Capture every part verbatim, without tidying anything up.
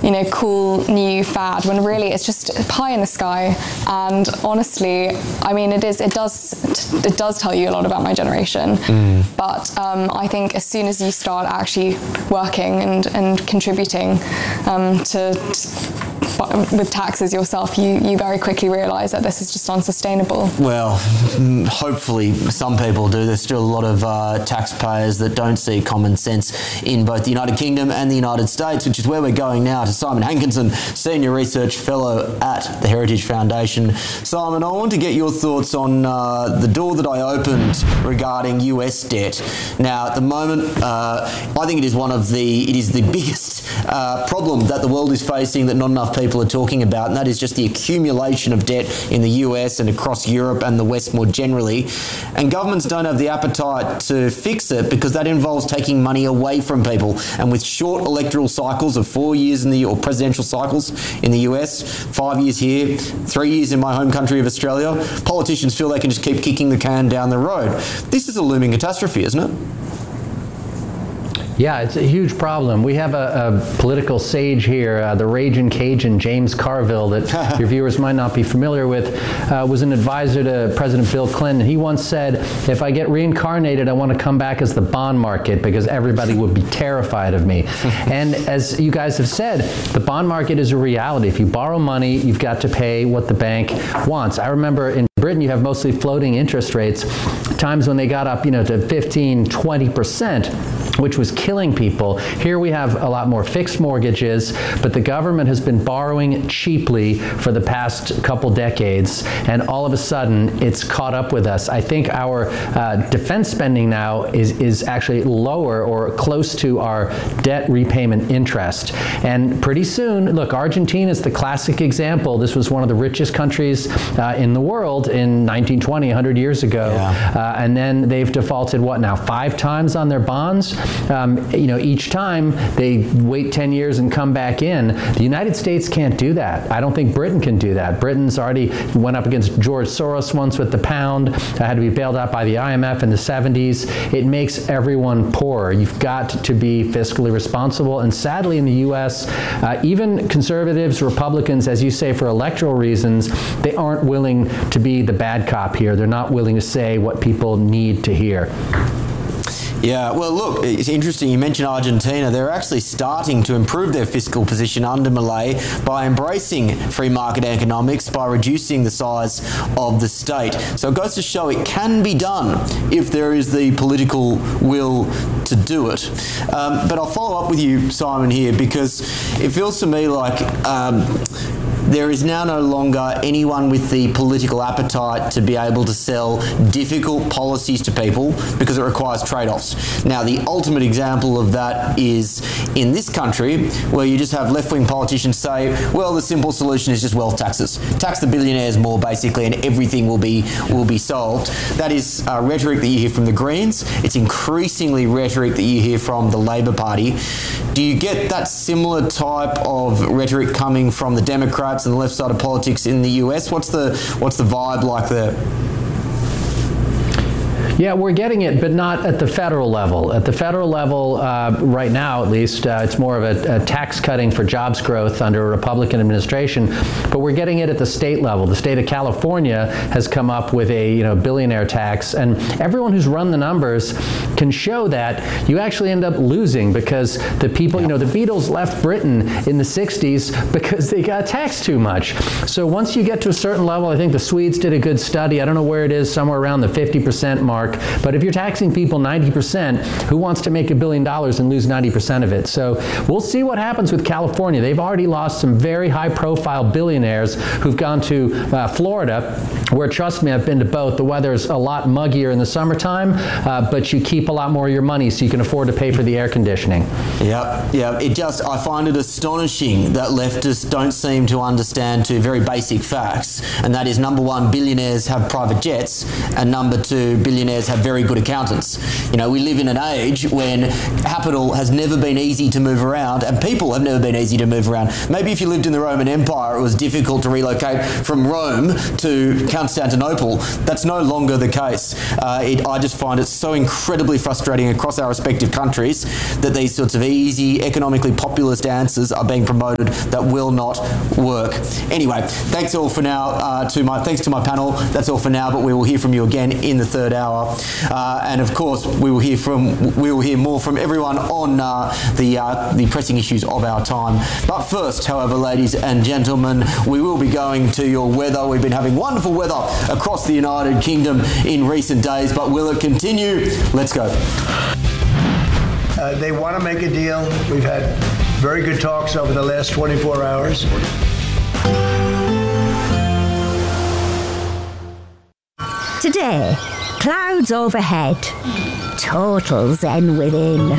you know, cool new fad, when really it's just pie in the sky. And honestly, I mean, it is, it does, it does tell you a lot about my generation. Mm. But um, I think as soon as you start actually working and, and contributing um, to, to with taxes yourself, you, you very quickly realise that this is just unsustainable. Well, hopefully some people do. There's still a lot of uh, taxpayers that don't see common sense in both the United Kingdom and the United States, which is where we're going now to Simon Hankinson, Senior Research Fellow at the Heritage Foundation. Simon, I want to get your thoughts on uh, the door that I opened regarding U S debt. Now, at the moment, uh, I think it is one of the, it is the biggest uh, problem that the world is facing that not enough people are talking about, and that is just the accumulation of debt in the U S and across Europe and the West more generally. And governments don't have the appetite to fix it because that involves taking money away from people. And with short electoral cycles of four years in the, or presidential cycles in the U S, five years here, three years in my home country of Australia, politicians feel they can just keep kicking the can down the road. This is a looming catastrophe, isn't it? Yeah, it's a huge problem. We have a, a political sage here, uh, the Ragin' Cajun, James Carville, that your viewers might not be familiar with, uh, was an advisor to President Bill Clinton. He once said, if I get reincarnated, I want to come back as the bond market because everybody would be terrified of me. And as you guys have said, the bond market is a reality. If you borrow money, you've got to pay what the bank wants. I remember in Britain, you have mostly floating interest rates, times when they got up, you know, to fifteen, twenty percent, which was killing people. Here we have a lot more fixed mortgages, but the government has been borrowing cheaply for the past couple decades, and all of a sudden it's caught up with us. I think our uh, defense spending now is, is actually lower or close to our debt repayment interest. And pretty soon, look, Argentina is the classic example. This was one of the richest countries uh, in the world in nineteen twenty, one hundred years ago. Yeah. Uh, and then they've defaulted, what now, five times on their bonds? Um, you know, each time they wait ten years and come back in. The United States can't do that. I don't think Britain can do that. Britain's already went up against George Soros once with the pound, had to be bailed out by the I M F in the seventies. It makes everyone poorer. You've got to be fiscally responsible. And sadly in the U S, uh, even conservatives, Republicans, as you say, for electoral reasons, they aren't willing to be the bad cop here. They're not willing to say what people need to hear. Yeah, well, look, it's interesting. You mentioned Argentina. They're actually starting to improve their fiscal position under Milei by embracing free market economics, by reducing the size of the state. So it goes to show it can be done if there is the political will to do it. Um, but I'll follow up with you, Simon, here, because it feels to me like um, there is now no longer anyone with the political appetite to be able to sell difficult policies to people because it requires trade-offs. Now, the ultimate example of that is in this country, where you just have left-wing politicians say, well, the simple solution is just wealth taxes. Tax the billionaires more, basically, and everything will be will be solved. That is uh, rhetoric that you hear from the Greens. It's increasingly rhetoric that you hear from the Labor Party. Do you get that similar type of rhetoric coming from the Democrats and the left side of politics in the U S? What's the what's the vibe like there? Yeah, we're getting it, but not at the federal level. At the federal level, uh, right now at least, uh, it's more of a, a tax cutting for jobs growth under a Republican administration, but we're getting it at the state level. The state of California has come up with a you know billionaire tax, and everyone who's run the numbers can show that you actually end up losing because the people, you know, the Beatles left Britain in the sixties because they got taxed too much. So once you get to a certain level, I think the Swedes did a good study. I don't know where it is, somewhere around the fifty percent mark. But if you're taxing people ninety percent, who wants to make a billion dollars and lose ninety percent of it? So we'll see what happens with California. They've already lost some very high-profile billionaires who've gone to uh, Florida, where, trust me, I've been to both. The weather's a lot muggier in the summertime, uh, but you keep a lot more of your money so you can afford to pay for the air conditioning. Yeah, yeah. It just, I find it astonishing that leftists don't seem to understand two very basic facts, and that is, number one, billionaires have private jets, and number two, billionaires billionaires have very good accountants. You know, we live in an age when capital has never been easy to move around and people have never been easy to move around. Maybe if you lived in the Roman Empire, it was difficult to relocate from Rome to Constantinople. That's no longer the case. Uh, it, I just find it so incredibly frustrating across our respective countries that these sorts of easy, economically populist answers are being promoted that will not work. Anyway, thanks all for now. Uh, to my thanks to my panel. That's all for now, but we will hear from you again in the third hour. Uh, and of course, we will hear from we will hear more from everyone on uh, the uh, the pressing issues of our time. But first, however, ladies and gentlemen, we will be going to your weather. We've been having wonderful weather across the United Kingdom in recent days, but will it continue? Let's go. Uh, they want to make a deal. We've had very good talks over the last twenty-four hours. Today, clouds overhead, total zen within.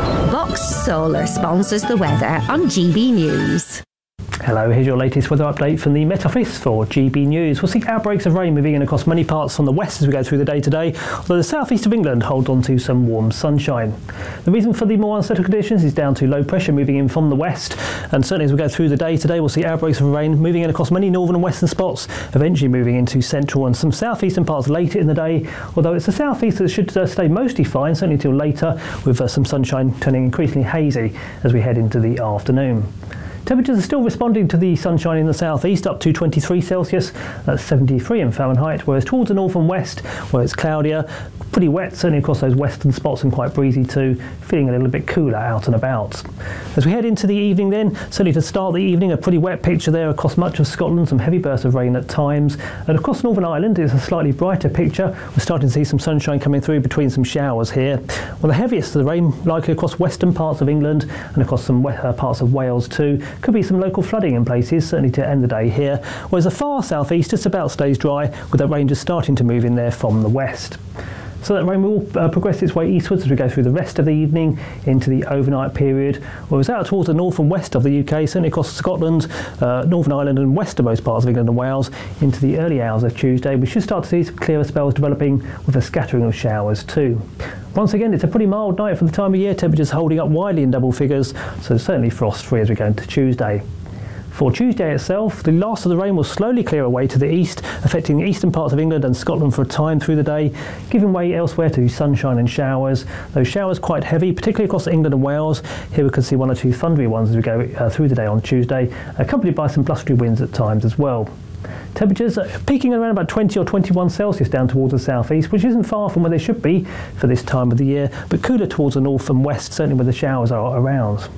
Vox Solar sponsors the weather on G B News. Hello, here's your latest weather update from the Met Office for G B News. We'll see outbreaks of rain moving in across many parts from the west as we go through the day today, although the southeast of England holds on to some warm sunshine. The reason for the more unsettled conditions is down to low pressure moving in from the west, and certainly as we go through the day today we'll see outbreaks of rain moving in across many northern and western spots, eventually moving into central and some southeastern parts later in the day, although it's the southeast that should uh, stay mostly fine, certainly until later, with uh, some sunshine turning increasingly hazy as we head into the afternoon. Temperatures are still responding to the sunshine in the southeast, up to twenty-three Celsius, that's seventy-three in Fahrenheit, whereas towards the north and west, where it's cloudier, pretty wet, certainly across those western spots, and quite breezy too, feeling a little bit cooler out and about. As we head into the evening then, certainly to start the evening, a pretty wet picture there across much of Scotland, some heavy bursts of rain at times, and across Northern Ireland it's a slightly brighter picture. We're starting to see some sunshine coming through between some showers here. Well, the heaviest of the rain likely across western parts of England and across some uh, parts of Wales too. Could be some local flooding in places, certainly to end the day here, whereas the far southeast just about stays dry, with that rain just starting to move in there from the west. So that rain will uh, progress its way eastwards as we go through the rest of the evening into the overnight period, whereas out towards the north and west of the U K, certainly across Scotland, uh, Northern Ireland and westernmost parts of England and Wales, into the early hours of Tuesday, we should start to see some clearer spells developing with a scattering of showers too. Once again, it's a pretty mild night for the time of year, temperatures holding up widely in double figures, so certainly frost-free as we go into Tuesday. For Tuesday itself, the last of the rain will slowly clear away to the east, affecting the eastern parts of England and Scotland for a time through the day, giving way elsewhere to sunshine and showers. Those showers quite heavy, particularly across England and Wales. Here we could see one or two thundery ones as we go uh, through the day on Tuesday, accompanied by some blustery winds at times as well. Temperatures are peaking around about twenty or twenty-one Celsius down towards the southeast, which isn't far from where they should be for this time of the year, but cooler towards the north and west, certainly where the showers are around.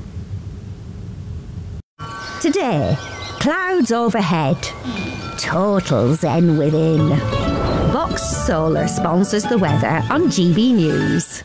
Today, clouds overhead, total zen within. Vox Solar sponsors the weather on G B News.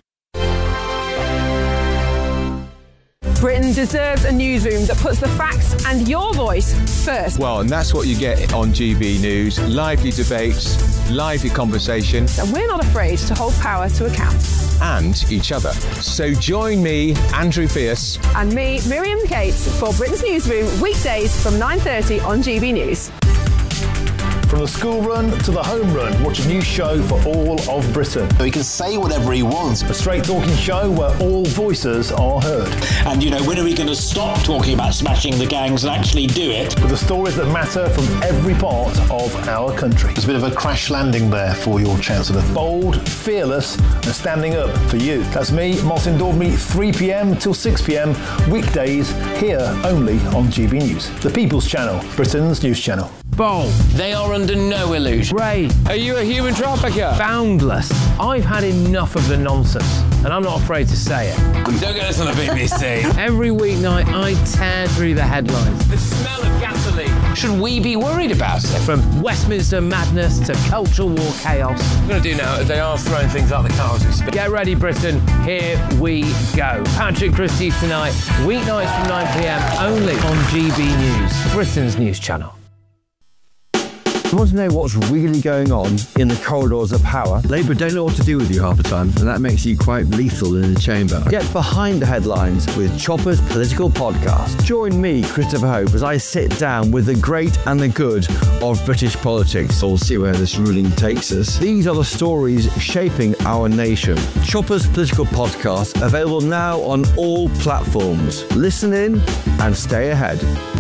Britain deserves a newsroom that puts the facts and your voice first. Well, and that's what you get on G B News. Lively debates, lively conversation. And we're not afraid to hold power to account. And each other. So join me, Andrew Pierce. And me, Miriam Cates, for Britain's Newsroom, weekdays from nine thirty on G B News. From the school run to the home run, watch a new show for all of Britain. He can say whatever he wants. A straight talking show where all voices are heard. And, you know, when are we going to stop talking about smashing the gangs and actually do it? With the stories that matter from every part of our country. There's a bit of a crash landing there for your Chancellor. Bold, fearless and standing up for you. That's me, Martin Daubney, three p m till six p m, weekdays, here only on G B News. The People's Channel, Britain's news channel. Bold. They are under no illusion. Ray. Are you a human trafficker? Boundless. I've had enough of the nonsense, and I'm not afraid to say it. Don't get this on the B B C. Every weeknight, I tear through the headlines. The smell of gasoline. Should we be worried about it? From Westminster madness to cultural war chaos. What I'm going to do now is they are throwing things out the car as we speak. Get ready, Britain. Here we go. Patrick Christie tonight, weeknights from nine p m, only on G B News, Britain's news channel. You want to know what's really going on in the corridors of power? Labour don't know what to do with you half the time, and that makes you quite lethal in the chamber. Get behind the headlines with Chopper's Political Podcast. Join me, Christopher Hope, as I sit down with the great and the good of British politics. We'll see where this ruling takes us. These are the stories shaping our nation. Chopper's Political Podcast, available now on all platforms. Listen in and stay ahead.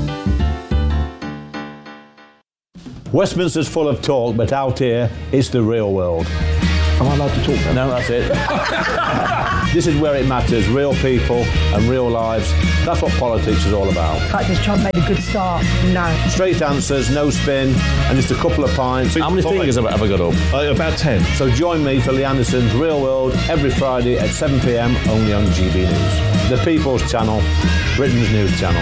Westminster's full of talk, but out here, it's the real world. Am I allowed to talk now? No, that's it. This is where it matters, real people and real lives. That's what politics is all about. In fact, has Trump made a good start? No. Straight answers, no spin, and just a couple of pints. How many fingers have I ever got up? Uh, about ten. So join me for Lee Anderson's Real World every Friday at seven p m only on G B News. The People's Channel, Britain's news channel.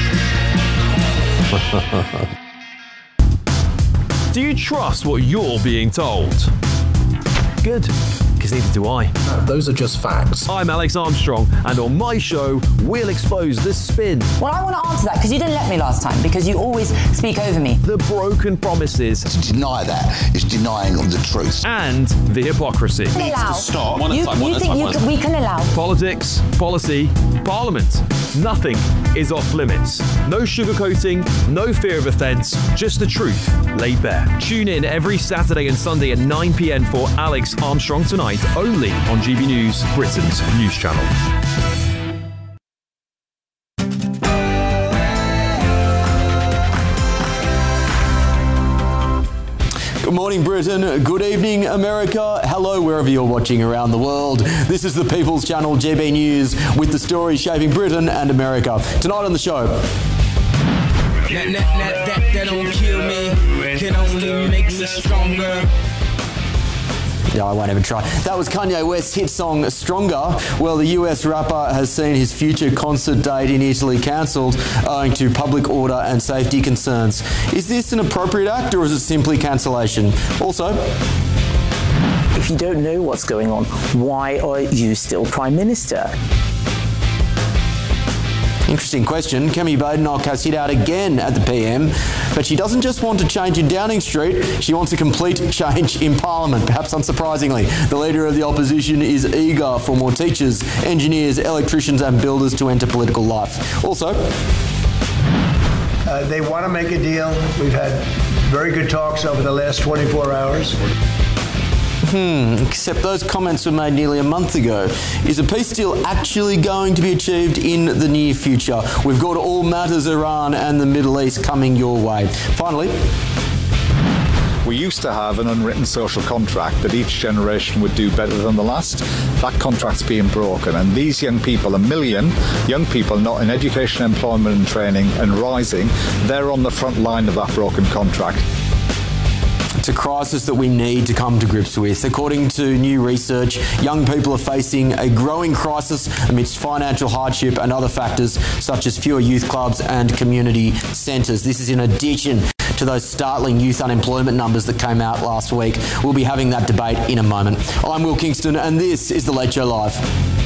Do you trust what you're being told? Good, because neither do I. No, those are just facts. I'm Alex Armstrong, and on my show, we'll expose the spin. Well, I want to answer that because you didn't let me last time, because you always speak over me. The broken promises. To deny that is denying of the truth. And the hypocrisy. Needs to stop. One at you, a time, one you at a think time, you one can, we can allow? Politics, policy, parliament. Nothing is off limits. No sugarcoating, no fear of offence, just the truth laid bare. Tune in every Saturday and Sunday at nine p m for Alex Armstrong Tonight, only on G B News, Britain's news channel. Good morning, Britain. Good evening, America. Hello, wherever you're watching around the world. This is the People's Channel, G B News, with the stories shaping Britain and America. Tonight on the show. That, that, that, that, that don't kill me, can only make me stronger. Yeah, I won't even try. That was Kanye West's hit song Stronger. Well, the U S rapper has seen his future concert date in Italy cancelled owing to public order and safety concerns. Is this an appropriate act or is it simply cancellation? Also, if you don't know what's going on, why are you still Prime Minister? interesting question. Kemi Badenoch has hit out again at the P M, but she doesn't just want a change in Downing Street, she wants a complete change in Parliament. Perhaps unsurprisingly, the Leader of the Opposition is eager for more teachers, engineers, electricians and builders to enter political life. Also, uh, they want to make a deal. We've had very good talks over the last twenty-four hours. Hmm, except those comments were made nearly a month ago. Is a peace deal actually going to be achieved in the near future? We've got all matters Iran and the Middle East coming your way. Finally, we used to have an unwritten social contract that each generation would do better than the last. That contract's being broken, and these young people, a million young people not in education, employment and training and rising, they're on the front line of that broken contract. It's a crisis that we need to come to grips with. According to new research, young people are facing a growing crisis amidst financial hardship and other factors such as fewer youth clubs and community centres. This is in addition to those startling youth unemployment numbers that came out last week. We'll be having that debate in a moment. I'm Will Kingston and this is The Late Show Live.